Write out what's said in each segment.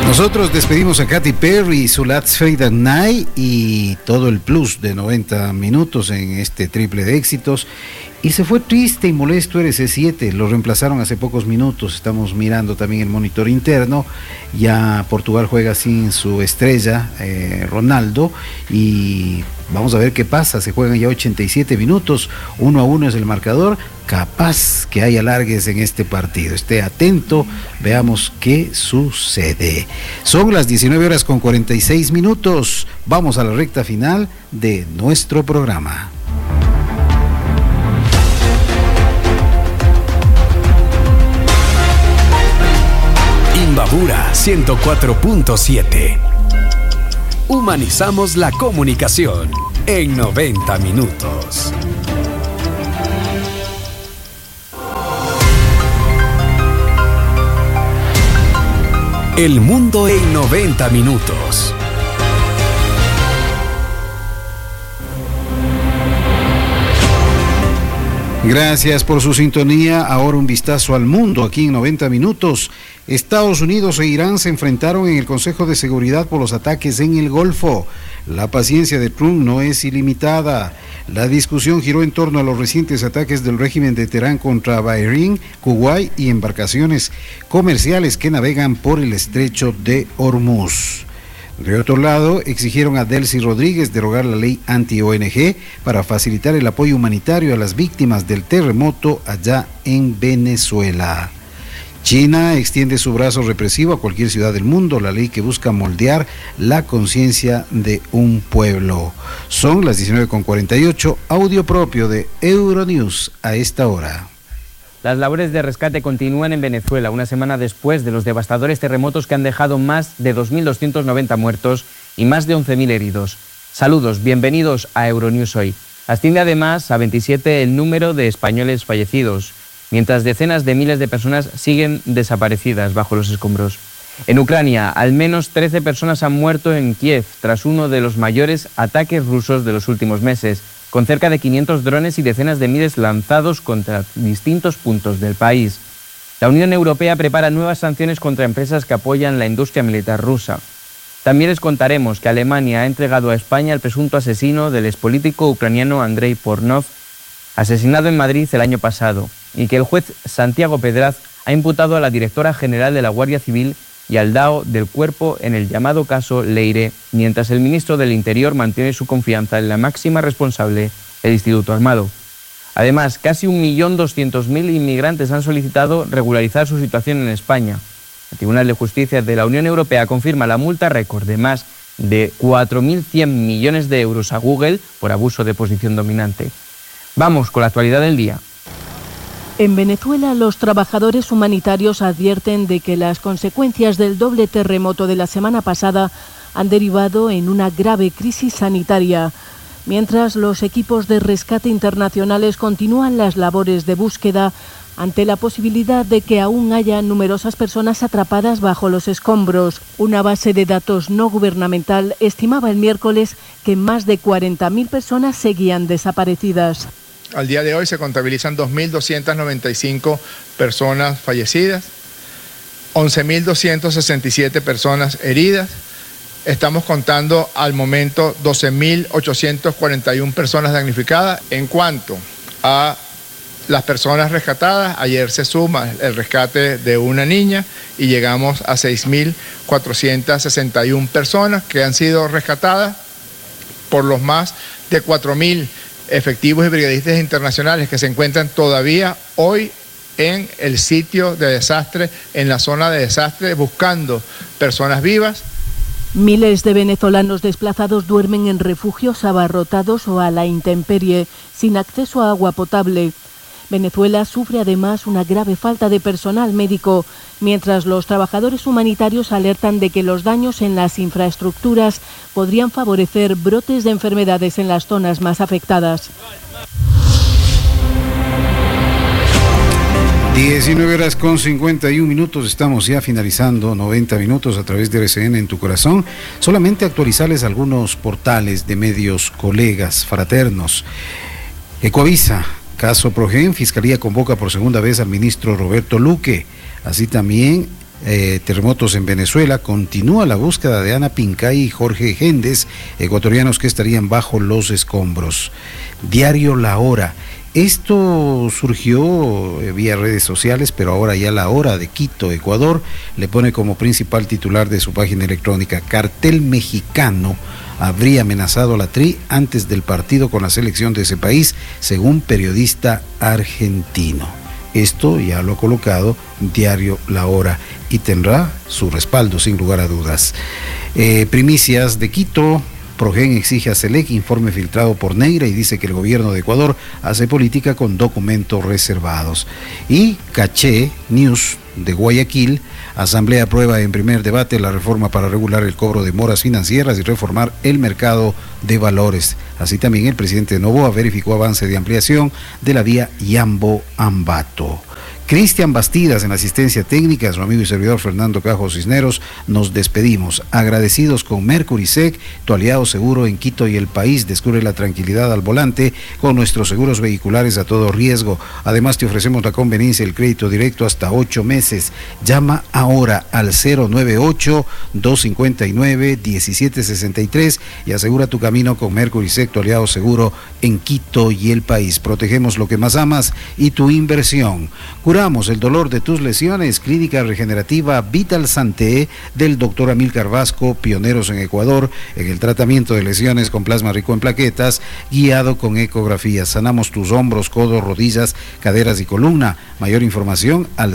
Nosotros despedimos a Katy Perry, su Let's Fade at Night y todo el plus de 90 minutos en este triple de éxitos. Y se fue triste y molesto RC7, lo reemplazaron hace pocos minutos. Estamos mirando también el monitor interno. Ya Portugal juega sin su estrella, Ronaldo, y vamos a ver qué pasa. Se juegan ya 87 minutos, 1-1 es el marcador. Capaz que haya alargues en este partido. Esté atento, veamos qué sucede. Son las 19:46. Vamos a la recta final de nuestro programa. Imbabura 104.7. Humanizamos la comunicación en 90 minutos. El mundo en 90 minutos. Gracias por su sintonía. Ahora un vistazo al mundo aquí en 90 minutos. Estados Unidos e Irán se enfrentaron en el Consejo de Seguridad por los ataques en el Golfo. La paciencia de Trump no es ilimitada. La discusión giró en torno a los recientes ataques del régimen de Teherán contra Bahrein, Kuwait y embarcaciones comerciales que navegan por el estrecho de Hormuz. De otro lado, exigieron a Delcy Rodríguez derogar la ley anti-ONG para facilitar el apoyo humanitario a las víctimas del terremoto allá en Venezuela. China extiende su brazo represivo a cualquier ciudad del mundo, la ley que busca moldear la conciencia de un pueblo. Son las 19:48, audio propio de Euronews a esta hora. Las labores de rescate continúan en Venezuela, una semana después de los devastadores terremotos que han dejado más de 2.290 muertos y más de 11.000 heridos. Saludos, bienvenidos a Euronews hoy. Asciende además a 27 el número de españoles fallecidos, mientras decenas de miles de personas siguen desaparecidas bajo los escombros. En Ucrania, al menos 13 personas han muerto en Kiev tras uno de los mayores ataques rusos de los últimos meses, con cerca de 500 drones y decenas de miles lanzados contra distintos puntos del país. La Unión Europea prepara nuevas sanciones contra empresas que apoyan la industria militar rusa. También les contaremos que Alemania ha entregado a España al presunto asesino del expolítico ucraniano Andrei Pornov, asesinado en Madrid el año pasado, y que el juez Santiago Pedraz ha imputado a la directora general de la Guardia Civil y al DAO del cuerpo en el llamado caso Leire, mientras el ministro del Interior mantiene su confianza en la máxima responsable, el Instituto Armado. Además, casi 1.200.000 inmigrantes han solicitado regularizar su situación en España. El Tribunal de Justicia de la Unión Europea confirma la multa récord de más de 4.100 millones de euros a Google por abuso de posición dominante. Vamos con la actualidad del día. En Venezuela, los trabajadores humanitarios advierten de que las consecuencias del doble terremoto de la semana pasada han derivado en una grave crisis sanitaria. Mientras los equipos de rescate internacionales continúan las labores de búsqueda ante la posibilidad de que aún haya numerosas personas atrapadas bajo los escombros. Una base de datos no gubernamental estimaba el miércoles que más de 40.000 personas seguían desaparecidas. Al día de hoy se contabilizan 2.295 personas fallecidas, 11.267 personas heridas. Estamos contando al momento 12.841 personas damnificadas. En cuanto a las personas rescatadas, ayer se suma el rescate de una niña y llegamos a 6.461 personas que han sido rescatadas por los más de 4.000 efectivos y brigadistas internacionales que se encuentran todavía hoy en el sitio de desastre, en la zona de desastre, buscando personas vivas. Miles de venezolanos desplazados duermen en refugios abarrotados o a la intemperie, sin acceso a agua potable. Venezuela sufre además una grave falta de personal médico, mientras los trabajadores humanitarios alertan de que los daños en las infraestructuras podrían favorecer brotes de enfermedades en las zonas más afectadas. 19:51, estamos ya finalizando 90 minutos a través de RCN en tu corazón. Solamente actualizarles algunos portales de medios colegas, fraternos. Ecoavisa, caso Progen, Fiscalía convoca por segunda vez al ministro Roberto Luque. Así también terremotos en Venezuela. Continúa la búsqueda de Ana Pincay y Jorge Géndez, ecuatorianos que estarían bajo los escombros. Diario La Hora. Esto surgió vía redes sociales, pero ahora ya La Hora de Quito, Ecuador, le pone como principal titular de su página electrónica: cartel mexicano habría amenazado a la TRI antes del partido con la selección de ese país, según periodista argentino. Esto ya lo ha colocado Diario La Hora y tendrá su respaldo sin lugar a dudas. Primicias de Quito. Progen exige a SELEC informe filtrado por Neira y dice que el gobierno de Ecuador hace política con documentos reservados. Y Caché News de Guayaquil: Asamblea aprueba en primer debate la reforma para regular el cobro de moras financieras y reformar el mercado de valores. Así también el presidente Noboa verificó avance de ampliación de la vía Yambo-Ambato. Cristian Bastidas en asistencia técnica, su amigo y servidor Fernando Cajo Cisneros. Nos despedimos agradecidos con Mercury Sec, tu aliado seguro en Quito y el país. Descubre la tranquilidad al volante con nuestros seguros vehiculares a todo riesgo. Además te ofrecemos la conveniencia del crédito directo hasta 8 meses. Llama ahora al 098-259-1763 y asegura tu camino con Mercury Sec, tu aliado seguro en Quito y el país. Protegemos lo que más amas y tu inversión. Curamos el dolor de tus lesiones. Clínica Regenerativa Vital Santé del Dr. Amílcar Vasco, pioneros en Ecuador en el tratamiento de lesiones con plasma rico en plaquetas, guiado con ecografía. Sanamos tus hombros, codos, rodillas, caderas y columna. Mayor información al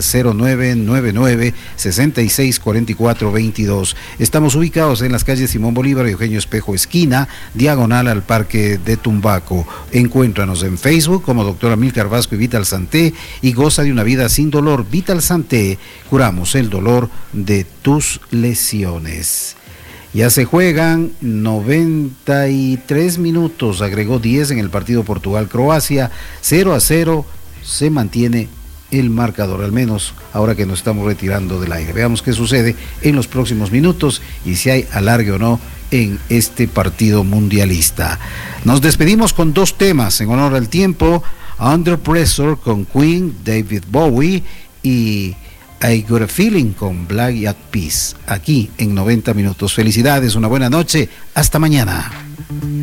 0999-664422. Estamos ubicados en las calles Simón Bolívar y Eugenio Espejo esquina, diagonal al Parque de Tumbaco. Encuéntranos en Facebook como Dr. Amílcar Vasco y Vital Santé y goza de una vida sin dolor. Vital Santé, curamos el dolor de tus lesiones. Ya se juegan 93 minutos, agregó 10 en el partido Portugal-Croacia, 0-0, se mantiene el marcador, al menos ahora que nos estamos retirando del aire. Veamos qué sucede en los próximos minutos y si hay alargue o no en este partido mundialista. Nos despedimos con 2 temas en honor al tiempo: Under Pressure con Queen, David Bowie, y I Got a Feeling con Black Eyed Peas, aquí en 90 minutos. Felicidades, una buena noche, hasta mañana.